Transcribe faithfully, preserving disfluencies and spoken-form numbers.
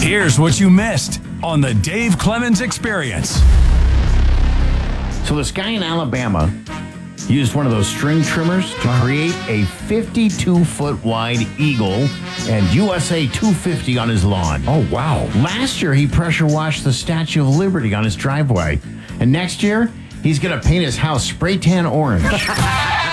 Here's what you missed on the Dave Clemens Experience. So this guy in Alabama used one of those string trimmers to create a fifty-two foot wide eagle and U S A two fifty on his lawn. Oh, wow. Last year, he pressure washed the Statue of Liberty on his driveway. And next year, he's going to paint his house spray tan orange.